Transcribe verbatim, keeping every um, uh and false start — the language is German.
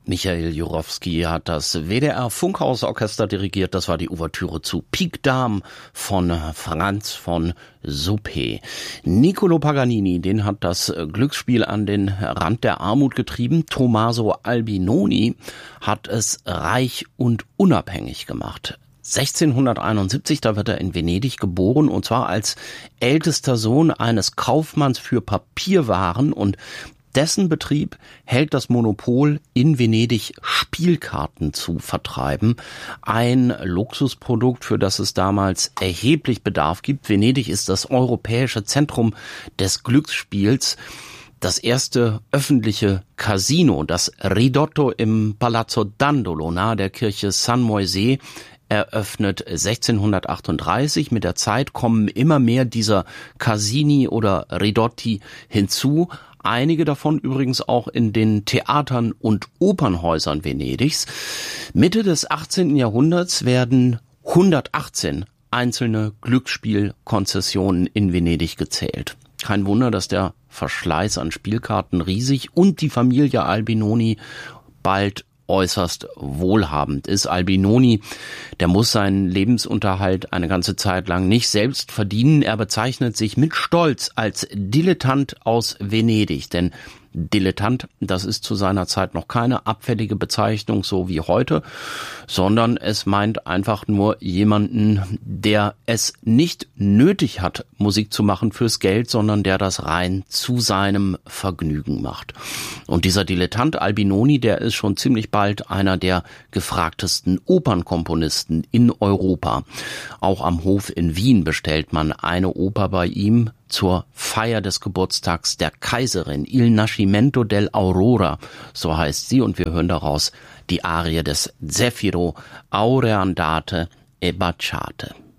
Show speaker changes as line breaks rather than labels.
Michael Jurowski hat das W D R-Funkhausorchester dirigiert. Das war die Ouvertüre zu Pique Dame von Franz von Suppé. Niccolò Paganini, den hat das Glücksspiel an den Rand der Armut getrieben. Tommaso Albinoni hat es reich und unabhängig gemacht. sechzehnhunderteinundsiebzig, da wird er in Venedig geboren, und zwar als ältester Sohn eines Kaufmanns für Papierwaren, und dessen Betrieb hält das Monopol, in Venedig Spielkarten zu vertreiben. Ein Luxusprodukt, für das es damals erheblich Bedarf gibt. Venedig ist das europäische Zentrum des Glücksspiels. Das erste öffentliche Casino, das Ridotto im Palazzo Dandolo nahe der Kirche San Moisè, eröffnet sechzehnhundertachtunddreißig. Mit der Zeit kommen immer mehr dieser Casini oder Ridotti hinzu. Einige davon übrigens auch in den Theatern und Opernhäusern Venedigs. Mitte des achtzehnten Jahrhunderts werden hundertachtzehn einzelne Glücksspielkonzessionen in Venedig gezählt. Kein Wunder, dass der Verschleiß an Spielkarten riesig und die Familie Albinoni bald äußerst wohlhabend ist. Albinoni, der muss seinen Lebensunterhalt eine ganze Zeit lang nicht selbst verdienen. Er bezeichnet sich mit Stolz als Dilettant aus Venedig, denn Dilettant, das ist zu seiner Zeit noch keine abfällige Bezeichnung, so wie heute, sondern es meint einfach nur jemanden, der es nicht nötig hat, Musik zu machen fürs Geld, sondern der das rein zu seinem Vergnügen macht. Und dieser Dilettant Albinoni, der ist schon ziemlich bald einer der gefragtesten Opernkomponisten in Europa. Auch am Hof in Wien bestellt man eine Oper bei ihm zur Feier des Geburtstags der Kaiserin, Il Nascimento dell'Aurora, so heißt sie, und wir hören daraus die Arie des Zeffiro, Aure andate e baciate.